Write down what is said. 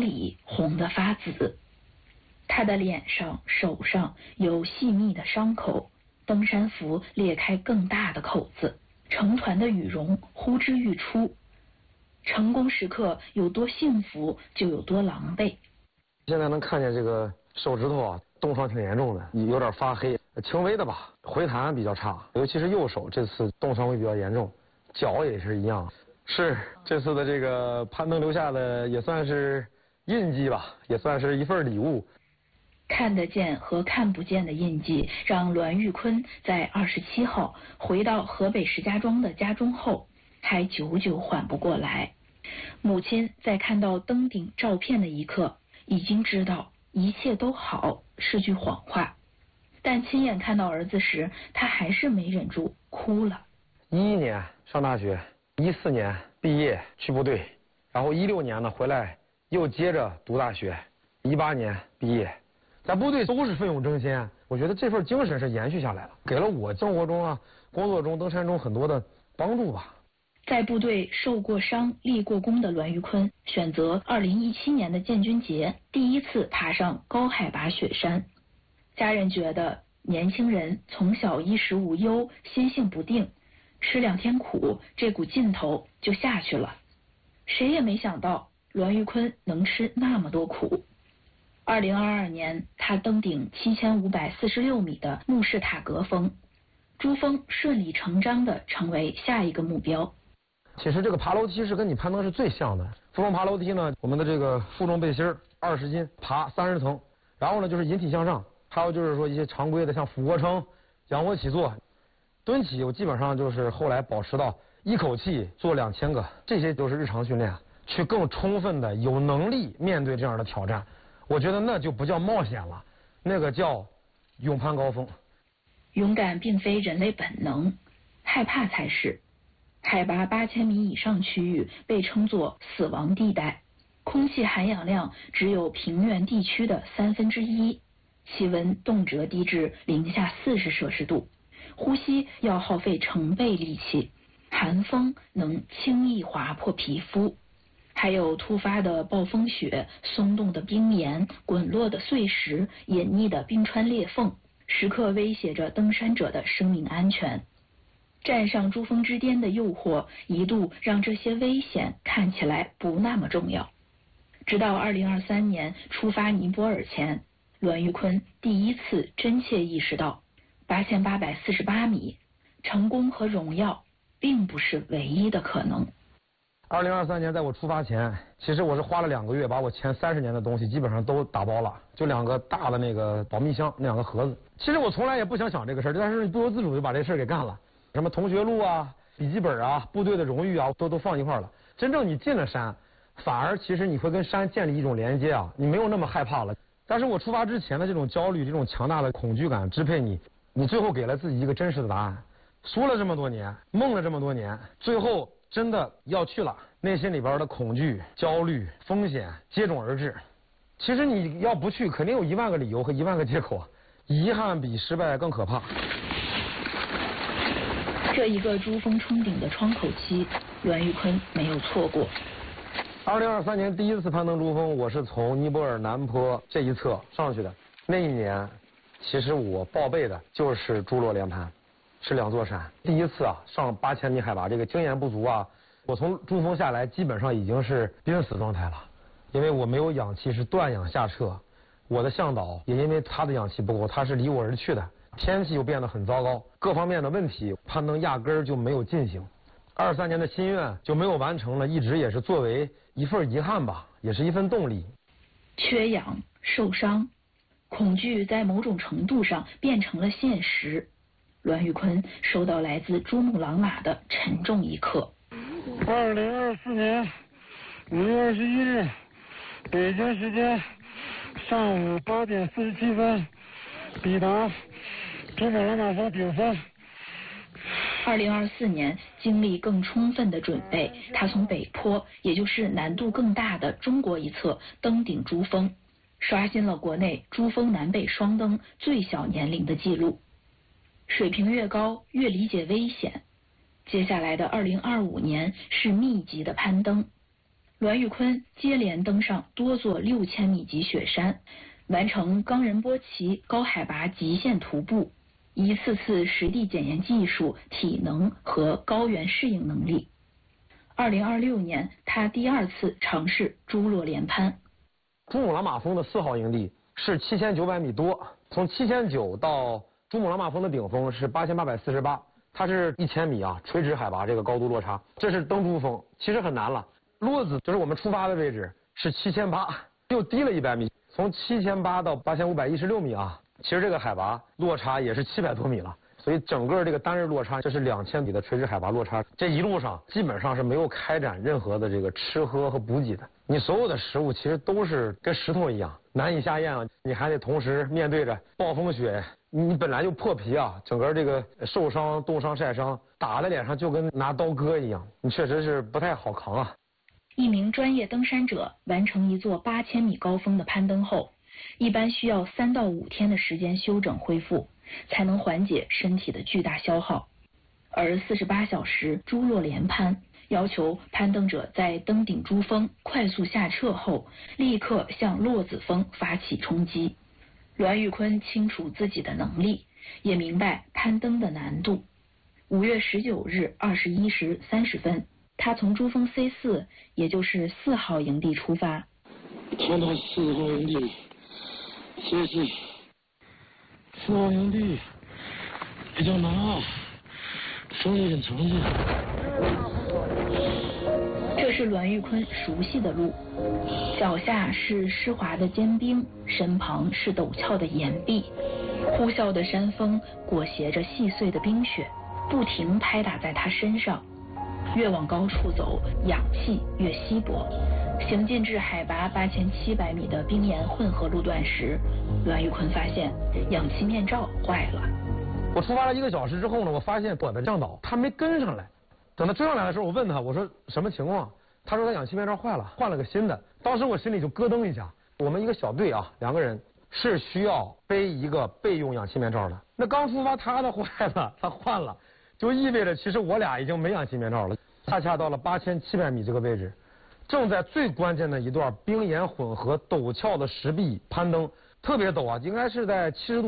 里红得发紫。他的脸上、手上有细密的伤口，登山服裂开更大的口子，成团的羽绒呼之欲出。成功时刻有多幸福，就有多狼狈。 现在能看见这个手指头啊，冻伤挺严重的，有点发黑，轻微的吧，回弹比较差，尤其是右手这次冻伤会比较严重，脚也是一样。是这次的这个攀登留下的也算是印记吧，也算是一份礼物。 看得见和看不见的印记，让栾玉坤在27号回到河北石家庄的家中后，还久久缓不过来。母亲在看到登顶照片的一刻，已经知道一切都好是句谎话，但亲眼看到儿子时，他还是没忍住哭了。 11年上大学，14年毕业去部队，然后16年呢回来又接着读大学，18年毕业，在部队都是奋勇争先，我觉得这份精神是延续下来了，给了我生活中啊、工作中、登山中很多的帮助吧。 在部队受过伤、立过功的栾玉坤，选择2017年的建军节第一次爬上高海拔雪山。家人觉得年轻人从小衣食无忧、心性不定，吃2天苦，这股劲头就下去了。谁也没想到栾玉坤能吃那么多苦。2022年，他登顶7546米的慕士塔格峰，珠峰顺理成章地成为下一个目标。 其实这个爬楼梯是跟你攀登是最像的。负重爬楼梯呢，我们的这个负重背心20斤，爬30层，然后呢就是引体向上，还有就是说一些常规的像俯卧撑、仰卧起坐、蹲起，我基本上就是后来保持到一口气做2000个，这些都是日常训练，去更充分的有能力面对这样的挑战。我觉得那就不叫冒险了，那个叫勇攀高峰。 勇敢并非人类本能，害怕才是。海拔8000米以上区域被称作死亡地带，空气含氧量只有平原地区的1/3，气温动辄低至-40摄氏度，呼吸要耗费成倍力气，寒风能轻易划破皮肤，还有突发的暴风雪、松动的冰岩、滚落的碎石、隐匿的冰川裂缝，时刻威胁着登山者的生命安全。站上珠峰之巅的诱惑，一度让这些危险看起来不那么重要。直到2023年出发尼泊尔前，栾玉坤第一次真切意识到，8848米，成功和荣耀并不是唯一的可能。 2023年在我出发前，其实我是花了2个月把我前30年的东西基本上都打包了，就2个大的那个保密箱，那2个盒子。其实我从来也不想这个事儿，但是不由自主就把这事儿给干了。什么同学录啊、笔记本啊、部队的荣誉啊，都放一块了。真正你进了山，反而其实你会跟山建立一种连接啊，你没有那么害怕了。但是我出发之前的这种焦虑、这种强大的恐惧感支配你，你最后给了自己一个真实的答案。说了这么多年，梦了这么多年，最后真的要去了，内心里边的恐惧、焦虑、风险接踵而至。其实你要不去，肯定有1万个理由和1万个借口，遗憾比失败更可怕。 这一个珠峰冲顶的窗口期，栾玉坤没有错过。 2023年第一次攀登珠峰，我是从尼泊尔南坡这一侧上去的。那一年，其实我报备的就是珠洛连攀，是2座山。第一次啊，上8000米海拔，这个经验不足啊，我从珠峰下来基本上已经是濒死状态了，因为我没有氧气，是断氧下撤。我的向导也因为他的氧气不够，他是离我而去的。天气又变得很糟糕，各方面的问题，攀登压根儿就没有进行。23年的心愿就没有完成了，一直也是作为一份遗憾吧，也是一份动力。 缺氧、受伤、恐惧在某种程度上变成了现实。栾玉坤收到来自珠穆朗玛的沉重一刻。 2024年5月21日，北京时间上午8点47分，抵达珠穆朗玛峰顶峰。 2024年经历更充分的准备，他从北坡，也就是难度更大的中国一侧登顶珠峰，刷新了国内珠峰南北双登最小年龄的记录。水平越高，越理解危险。接下来的2025年是密集的攀登。 栾玉坤接连登上多座6000米级雪山，完成冈仁波齐高海拔极限徒步，一次次实地检验技术、体能和高原适应能力。2026年，他第2次尝试朱洛连攀。 珠穆朗玛峰的4号营地是7900米多，从7900到珠穆朗玛峰的顶峰是8848，它是1000米啊，垂直海拔这个高度落差。这是登珠峰，其实很难了。落子就是我们出发的位置是7800，又低了100米，从7800到8516米啊，其实这个海拔落差也是700多米了。所以整个这个单日落差，这是2000米的垂直海拔落差。这一路上基本上是没有开展任何的这个吃喝和补给的，你所有的食物其实都是跟石头一样难以下咽啊，你还得同时面对着暴风雪，你本来就破皮啊，整个这个受伤、冻伤、晒伤打在脸上就跟拿刀割一样，你确实是不太好扛啊。 一名专业登山者完成一座8000米高峰的攀登后，一般需要3到5天的时间休整恢复，才能缓解身体的巨大消耗。而48小时朱洛连攀要求攀登者在登顶珠峰快速下撤后，立刻向洛子峰发起冲击。栾玉坤清楚自己的能力，也明白攀登的难度。5月19日21时30分，他从珠峰 C4， 也就是4号营地出发。 看到4号营地，谢谢。4号营地比较难啊，风也很长劲。 这是栾玉坤熟悉的路，脚下是湿滑的坚冰，身旁是陡峭的岩壁，呼啸的山风裹挟着细碎的冰雪，不停拍打在他身上。越往高处走，氧气越稀薄。行进至海拔8700米的冰岩混合路段时，栾玉坤发现氧气面罩坏了。 我出发了1个小时之后呢，我发现我的向导他没跟上来。等他追上来的时候，我问他，我说什么情况？他说他氧气面罩坏了，换了个新的。当时我心里就咯噔一下。我们一个小队啊，2个人是需要背一个备用氧气面罩的。那刚出发他的坏了，他换了，就意味着其实我俩已经没氧气面罩了。恰恰到了8700米这个位置，正在最关键的一段冰岩混合陡峭的石壁攀登，特别陡啊，应该是在70度。